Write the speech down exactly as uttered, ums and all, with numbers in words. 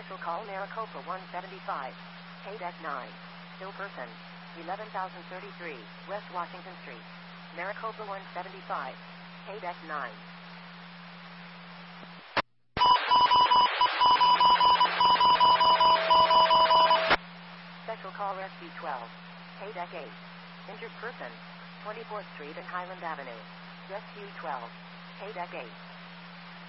Special call Maricopa one seventy-five. K-Deck nine. Still person. eleven thousand thirty-three, West Washington Street. Maricopa one seventy-five. K-Deck nine. Special call Rescue twelve. K-Deck eight. Injured person. twenty-fourth Street and Highland Avenue. Rescue twelve. K-Deck eight.